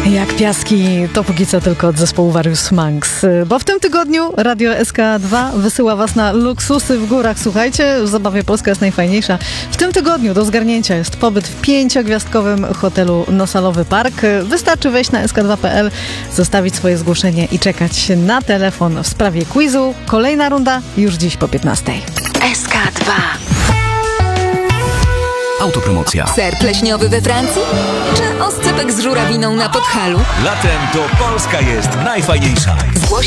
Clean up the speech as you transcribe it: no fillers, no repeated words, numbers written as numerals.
Jak piaski, to póki co tylko od zespołu Various Monks. Bo w tym tygodniu Radio SK2 wysyła was na luksusy w górach. Słuchajcie, w zabawie Polska jest najfajniejsza. W tym tygodniu do zgarnięcia jest pobyt w 5-gwiazdkowym hotelu Nosalowy Park. Wystarczy wejść na sk2.pl, zostawić swoje zgłoszenie i czekać na telefon w sprawie quizu. Kolejna runda już dziś po 15. SK2. Autopromocja. Ser pleśniowy we Francji? Czy oscypek z żurawiną na Podhalu? Latem to Polska jest najfajniejsza.